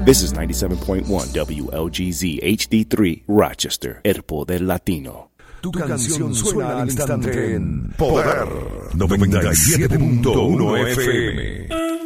This is 97.1 WLGZ HD3 Rochester, El Poder Latino. Tu canción suena al instante en Poder 97.1 FM.